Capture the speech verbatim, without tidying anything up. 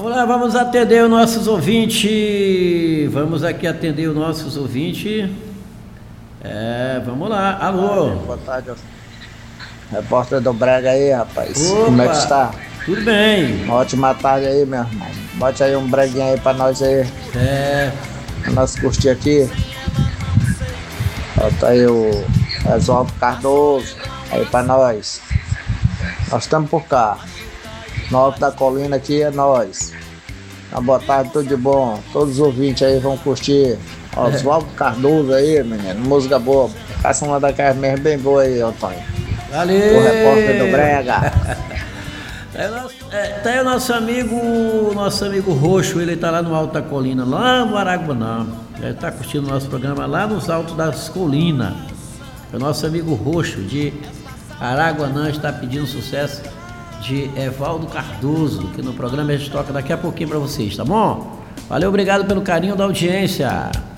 Vamos lá, vamos atender os nossos ouvintes. Vamos aqui atender os nossos ouvintes. É, vamos lá. Alô. Boa tarde. Repórter do Brega aí, rapaz. Opa, como é que está? Tudo bem. Uma ótima tarde aí, meu irmão. Bote aí um breguinho aí pra nós aí. É. Pra nós curtir aqui. Bota aí o Oswaldo Cardoso aí pra nós. Nós estamos por cá. No alto da colina aqui é nós. Uma boa tarde, tudo de bom. Todos os ouvintes aí vão curtir. Oswaldo é. Cardoso aí, menino. Música boa. Faça uma daquelas mesmo bem boa aí, Antônio. Valeu! O repórter do Brega. É, nosso, é, tá aí o nosso amigo, nosso amigo Roxo, ele tá lá no alto da colina, lá no Araguanã. Ele tá curtindo o nosso programa lá nos altos das colinas. O nosso amigo Roxo de Araguanã está pedindo sucesso de Evaldo Cardoso, que no programa a gente toca daqui a pouquinho para vocês, tá bom? Valeu, obrigado pelo carinho da audiência.